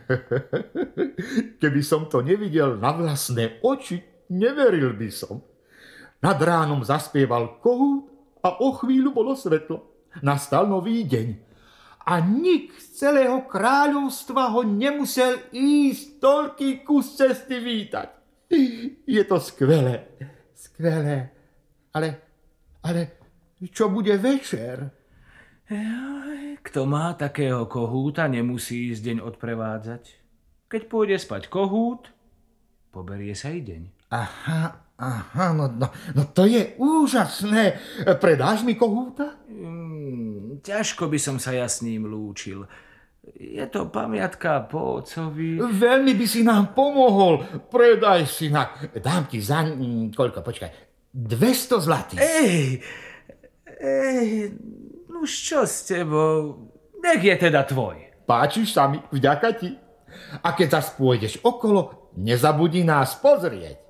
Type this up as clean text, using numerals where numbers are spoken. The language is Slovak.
Keby som to nevidel na vlastné oči, neveril by som. Nad ránom zaspieval kohút a o chvíľu bolo svetlo. Nastal nový deň. A nik z celého kráľovstva ho nemusel ísť toľký kus cesty vítať. Je to skvelé, skvelé. Ale čo bude večer? Kto má takého kohúta, nemusí ísť deň odprevádzať. Keď pôjde spať kohút, poberie sa i deň. Aha, no to je úžasné. Predáš mi kohúta? Ťažko by som sa ja s ním lúčil. Je to pamiatka po otcovi. Veľmi by si nám pomohol. Predaj si na... Dám ti za... Koľko? Počkaj. 200 zlatých. Už čo s tebou? Nech je teda tvoj. Páčiš sa mi, vďaka ti. A keď zas pôjdeš okolo, nezabudni nás pozrieť.